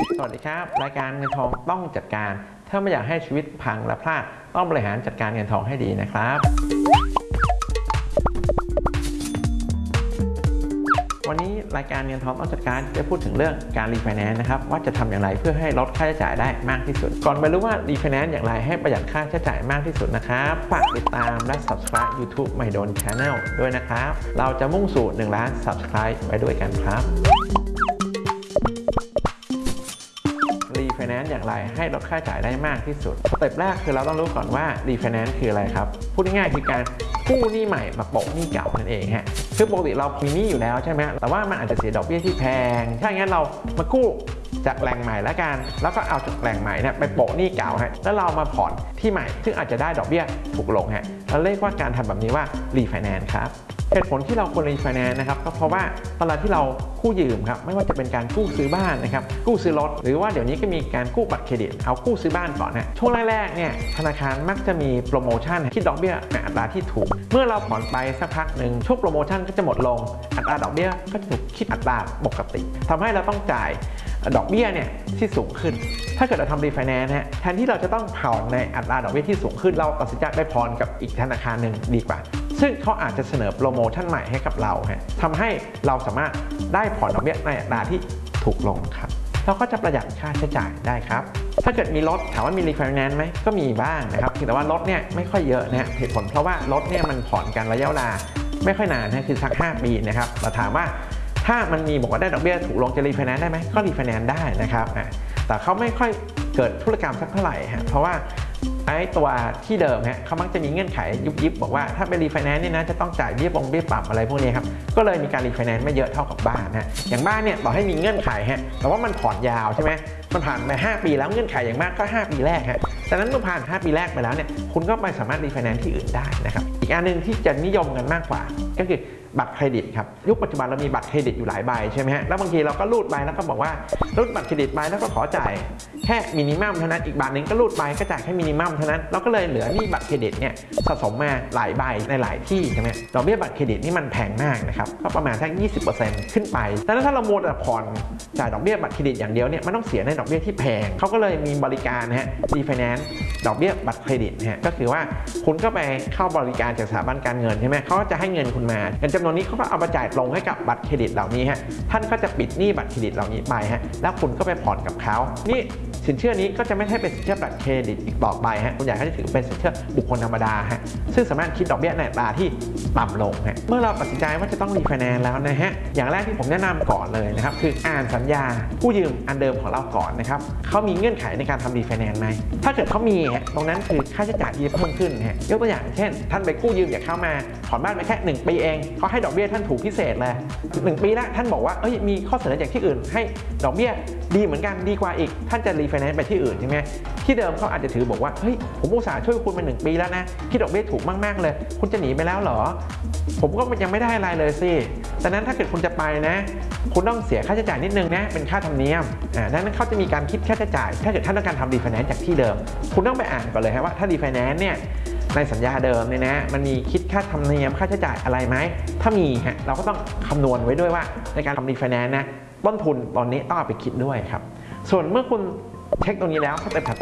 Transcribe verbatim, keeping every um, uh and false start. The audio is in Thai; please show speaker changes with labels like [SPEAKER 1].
[SPEAKER 1] สวัสดีครับรายการเงินทองต้องจัดการถ้าไม่อยากให้ชีวิตพังและพลาดต้องบริหารจัดการเงินทองให้ดีนะครับวันนี้รายการเงินทองต้องจัดการจะพูดถึงเรื่องการรีไฟแนนซ์นะครับว่าจะทำอย่างไรเพื่อให้ลดค่าใช้จ่ายได้มากที่สุดก่อนไปรู้ว่ารีไฟแนนซ์อย่างไรให้ประหยัดค่าใช้จ่ายมากที่สุดนะครับฝากติดตามและ ซับสไครบ์ ยูทูบ มหิดล ชาแนล ด้วยนะครับเราจะมุ่งสู่หนึ่งล้าน ซับสไครบ์ ไปด้วยกันครับรีไฟแนนซ์อย่างไรให้ลดค่าใช้จ่ายได้มากที่สุดสเต็ปแรกคือเราต้องรู้ก่อนว่ารีไฟแนนซ์คืออะไรครับพูดง่ายๆคือการกู้หนี้ใหม่มาโปะหนี้เก่านั่นเองฮะคือปกติเรามีหนี้อยู่แล้วใช่ไหมแต่ว่ามันอาจจะเสียดอกเบี้ยที่แพงถ้าอย่างนั้นเรามากู้จากแหล่งใหม่แล้วกันแล้วก็เอาจากแหล่งใหม่เนี่ยไปโปะหนี้เก่าฮะแล้วเรามาผ่อนที่ใหม่ซึ่งอาจจะได้ดอกเบี้ยถูกลงฮะเราเรียกว่าการทำแบบนี้ว่ารีไฟแนนซ์ครับเหตุผลที่เราควรรีไฟแนนซ์นะครับก็เพราะว่าตอนที่เรากู้ยืมครับไม่ว่าจะเป็นการกู้ซื้อบ้านนะครับกู้ซื้อรถหรือว่าเดี๋ยวนี้ก็มีการกู้บัตรเครดิตเอากู้ซื้อบ้านก่อนนะช่วงแรกๆเนี่ยธนาคารมักจะมีโปรโมชั่นคิดดอกเบี้ยในอัตราที่ถูกเมื่อเราผ่อนไปสักพักหนึ่งช่วงโปรโมชั่นก็จะหมดลงอัตราดอกเบี้ยก็จะถูกคิดอัตราปกติทำให้เราต้องจ่ายดอกเบี้ยเนี่ยที่สูงขึ้นถ้าเกิดเราทำรีไฟแนนซ์ฮะแทนที่เราจะต้องผ่อนในอัตราดอกเบี้ยที่สูงขึ้นเราตัดสินใจไปผ่อนกับอีกธนาคารหนึ่งดีกว่าซึ่งเขาอาจจะเสนอโปรโมชั่นใหม่ให้กับเราฮะทำให้เราสามารถได้ผ่อนดอกเบี้ยในอัตราที่ถูกลงครับเราก็จะประหยัดค่าใช้จ่ายได้ครับถ้าเกิดมีรถถามว่ามีรีไฟแนนซ์ไหมก็มีบ้างนะครับแต่ว่ารถเนี่ยไม่ค่อยเยอะนะเหตุผลเพราะว่ารถเนี่ยมันผ่อนกันระยะเวลาไม่ค่อยนานนะคือสักห้าปีนะครับเราถามว่าถ้ามันมีบอกว่าได้ดอกเบี้ยถูกลงจะรีไฟแนนซ์ได้ไหมก็รีไฟแนนซ์ได้นะครับแต่เขาไม่ค่อยเกิดธุรกรรมสักเท่าไหร่ฮะเพราะว่าไอ้ตัวที่เดิมฮะเขามักจะมีเงื่อนไขยุบยิบบอกว่าถ้าเป็นรีไฟแนนซ์นี่นะจะต้องจ่ายเบี้ยปงเบี้ยปรับอะไรพวกนี้ครับก็เลยมีการรีไฟแนนซ์ไม่เยอะเท่ากับบ้านฮะอย่างบ้านเนี่ยต่อให้มีเงื่อนไขฮะแต่ว่ามันผ่อนยาวใช่ไหมมันผ่านไปห้าปีแล้วเงื่อนไขอย่างมากก็ห้าปีแรกฮะแต่นั้นเมื่อผ่านห้าปีแรกไปแล้วเนี่ยคุณก็ไปสามารถรีไฟแนนซ์ที่อื่นได้นะครับอีกอันนึงที่จะนิยมกันมากกว่าก็คือบัตรเครดิตครับยุคปัจจุบันเรามีบัตรเครดิตอยู่หลายใบใช่ไหมฮะแล้วบางทีเราก็รูดใบแล้วก็บอกว่ารูดบัตรเครดิตใบแล้วก็ขอจ่ายแค่มินิมัมเท่านั้นอีกบัตรหนึ่งก็รูดใบก็จ่ายแค่มินิมัมเท่านั้นเราก็เลยเหลือหนี้บัตรเครดิตเนี่ยสะสมมาหลายใบในหลายที่ใช่ไหมดอกเบี้ยบัตรเครดิตนี่มันแพงมากนะครับก็ประมาณสัก ยี่สิบเปอร์เซ็นต์ ขึ้นไปแต่ถ้าเราโมดแต่ผ่อนจ่ายดอกเบี้ยบัตรเครดิตอย่างเดียวเนี่ยมันต้องเสียในดอกเบี้ยที่แพงเขาก็เลยมีบริการนะฮะรีไฟแนนซ์ดอกเบี้ยบัตรเครดิตนะฮะก็คือว่าคุณก็ไปเข้าบริการจากสถาบันการเงินใช่ไหมเขาก็จะให้เงินคุณมาเงินจำนวนนี้เขาก็เอามาจ่ายตรงให้กับบัตรเครดิตเหล่านี้ฮะท่านก็จะปิดหนี้บัตรเครดิตเหล่านี้ไปฮะแล้วคุณก็ไปผ่อนกับเขานี่สินเชื่อนี้ก็จะไม่ใช่เป็นสินเชื่อบัตรเครดิตอีกต่อไปฮะคุณอยากให้ถือเป็นสินเชื่อบุคคลธรรมดาฮะซึ่งสามารถคิดดอกเบี้ยในอัตราที่ต่ำลงฮะเมื่อเราตัดสินใจว่าจะต้องรีไฟแนนซ์แล้วนะฮะอย่างแรกที่ผมแนะนำก่อนเลยนะครับคืออ่านสัญญากู้ยืมอันเดิมของเราก่อนนะครับเขามีเงื่อนไขในการทำรีไฟแนนซ์ไหมถ้าเกิดเขามีฮะตรงนั้นคือค่าใช้จ่ายที่เพิ่มขึ้นฮะยกตัวอย่างเช่นท่านไปกู้ยืมจากเขามาผ่อนบ้านไปแค่หนึ่งปีเองเขาให้ดอกเบี้ยท่านถูกพิเศษเลยหนึ่งปีแล้วท่านบอกว่าเอ้ยมีข้อเสนอจากที่อื่นให้ดอกเบี้ยดีเหมือนกันดีกว่าอีกท่านจะรีไฟแนนซ์ไปที่อื่นใช่ไหมที่เดิมเขาอาจจะถือบอกว่าเฮ้ยผมอุตส่าห์ช่วยคุณมาหนึ่งปีแล้วนะคิดดอกเบี้ยถูกมากๆเลยคุณจะหนีไปแล้วเหรอผมก็ยังไม่ได้อะไรเลยสิแต่นั้นถ้าเกิดคุณจะไปนะคุณต้องเสียค่าใช้จ่ายนิดนึงนะเป็นค่าธรรมเนียมอ่าดังนั้นเขาจะมีการคิดค่าใช้จ่ายถ้าเกิดท่านต้องการทำรีไฟแนนซ์จากที่เดิมคุณต้องไปอ่านก่อนเลยฮะว่าถ้ารีไฟแนนซ์เนี่ยในสัญญาเดิมเนี่ยนะมันมีคิดค่าธรรมเนียมค่าใช้จ่ายอะไรไหมถ้ามีฮะเราก็ต้องคำนวณไว้ด้วยว่าในการทำรีไฟแนนซ์นะต้นทุนตอนนี้ต้องเอาไปคิดด้วยครับส่วนเมื่อคุณเช็คตรงนี้แล้วสเต็ปถัด